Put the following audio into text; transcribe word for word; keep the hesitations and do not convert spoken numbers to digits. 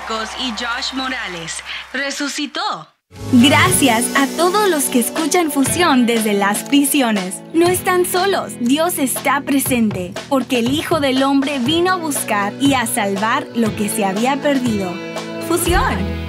Marcos y Josh Morales. Resucitó. Gracias a todos los que escuchan Fusión desde las prisiones. No están solos, Dios está presente, porque el Hijo del Hombre vino a buscar y a salvar lo que se había perdido. Fusión.